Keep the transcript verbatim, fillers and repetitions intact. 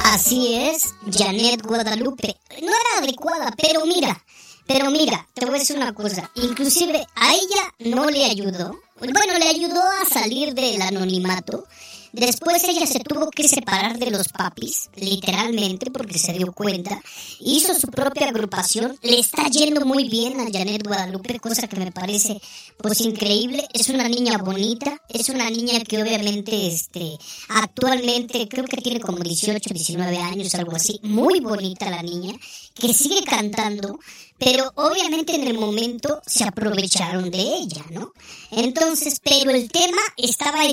Así es, Janet Guadalupe. No era adecuada, pero mira, pero mira, te voy a decir una cosa. Inclusive a ella no le ayudó. Bueno, le ayudó a salir del anonimato. Después ella se tuvo que separar de los papis, literalmente, porque se dio cuenta. Hizo su propia agrupación. Le está yendo muy bien a Janet Guadalupe, cosa que me parece pues increíble. Es una niña bonita, es una niña que obviamente este actualmente creo que tiene como dieciocho, diecinueve años, algo así. Muy bonita la niña, que sigue cantando, pero obviamente en el momento se aprovecharon de ella, ¿no? Entonces, pero el tema estaba